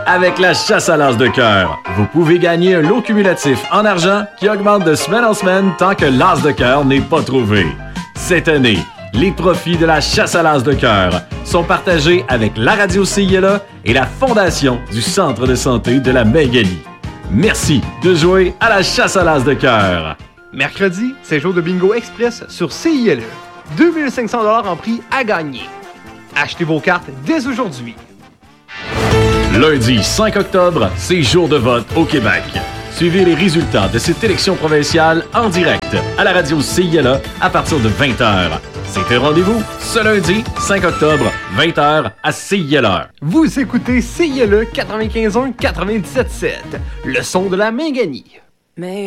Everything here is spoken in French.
avec la chasse à l'as de cœur. Vous pouvez gagner un lot cumulatif en argent qui augmente de semaine en semaine tant que l'as de cœur n'est pas trouvé. Cette année, les profits de la chasse à l'as de cœur sont partagés avec la radio CILA et la Fondation du Centre de santé de la Mégalie. Merci de jouer à la chasse à l'as de cœur. Mercredi, c'est jour de bingo express sur CILE. 2500 $ en prix à gagner. Achetez vos cartes dès aujourd'hui. Lundi 5 octobre, c'est jour de vote au Québec. Suivez les résultats de cette élection provinciale en direct à la radio CILA à partir de 20h. C'est un rendez-vous ce lundi 5 octobre, 20h à CILA. Vous écoutez CILE 95.1 97.7, le son de la Méganie.